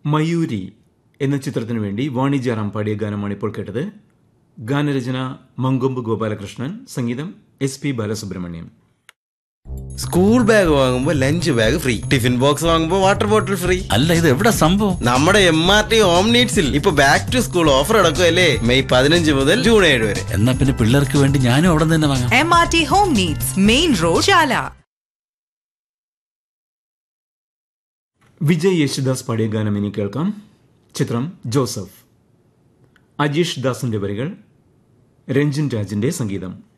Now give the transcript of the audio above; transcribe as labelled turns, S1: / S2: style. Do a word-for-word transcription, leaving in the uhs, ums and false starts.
S1: മയൂരി എന്ന ചിത്രത്തിനു വേണ്ടി വാണി ജയറാം പാടിയ ഗാനമാണ് ഇപ്പോൾ കേട്ടത്. ഗാനരചന മങ്കൊമ്പ് ഗോപാലകൃഷ്ണൻ, സംഗീതം S P Balasubrahmanyam.
S2: School bag വാങ്ങുമ്പോ lunch bag free, tiffin box വാങ്ങുമ്പോ വാട്ടർ ബോട്ടിൽ ഫ്രീ.
S3: അല്ല, ഇത് എവിടെ സംഭവം?
S2: നമ്മുടെ എം ആർ ടി ഹോം നീഡ്സിൽ ഇപ്പൊ back to school offer നടക്കുമല്ലേ, May പതിനഞ്ച് മുതൽ ജൂൺ ഏഴ് വരെ.
S3: എന്നാ പിന്നെ പിള്ളേർക്ക് വേണ്ടി ഞാനും അവിടെ തന്നെ വാങ്ങാം.
S4: M R T home needs, main road, ചാല.
S1: വിജയ് യേശുദാസ് പാടിയ ഗാനം ഇനി കേൾക്കാം. ചിത്രം ജോസഫ്. അജീഷ് ദാസിന്റെ വരികൾ, രഞ്ജിൻ രാജിന്റെ സംഗീതം.